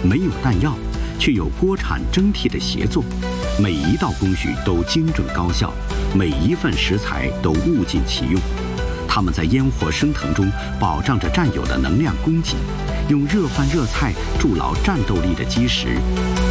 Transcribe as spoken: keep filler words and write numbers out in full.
没有弹药，却有锅铲蒸屉的协作，每一道工序都精准高效，每一份食材都物尽其用。他们在烟火升腾中保障着战友的能量供给，用热饭热菜筑牢战斗力的基石。